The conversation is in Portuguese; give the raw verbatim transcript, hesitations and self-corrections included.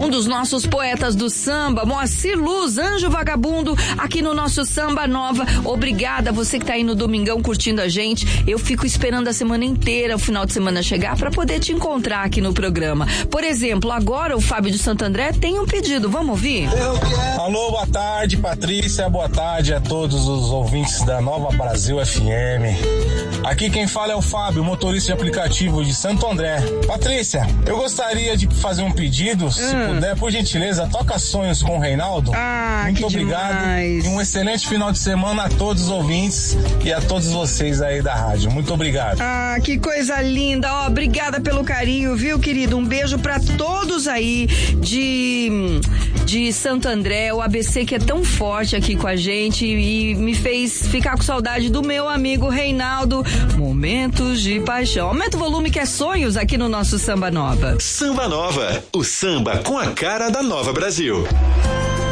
Um dos nossos poetas do samba, Moacir Luz, Anjo Vagabundo, aqui no nosso Samba Nova. Obrigada, você que tá aí no domingão curtindo a gente. Eu fico esperando a semana inteira, o final de semana chegar, pra poder te encontrar aqui no programa. Por exemplo, agora o Fábio de Santo André tem um pedido, vamos ouvir? Alô, boa tarde, Patrícia, boa tarde a todos os ouvintes da Nova Brasil F M. Aqui quem fala é o Fábio, motorista de aplicativo de Santo André. Patrícia, eu gostaria de fazer um pedido, hum. se puder, por gentileza, toca Sonhos com o Reinaldo. Ah, muito que obrigado demais. E um excelente final de semana a todos os ouvintes e a todos vocês aí da rádio. Muito obrigado. Ah, que coisa linda, ó, obrigada pelo carinho, viu, querido? Um beijo pra todos aí de, de Santo André, o A B C que é tão forte aqui com a gente e me fez ficar com saudade do meu amigo Reinaldo. Momentos de paixão. Aumenta o volume que é Sonhos aqui no nosso Samba Nova. Samba Nova, o samba com a cara da Nova Brasil.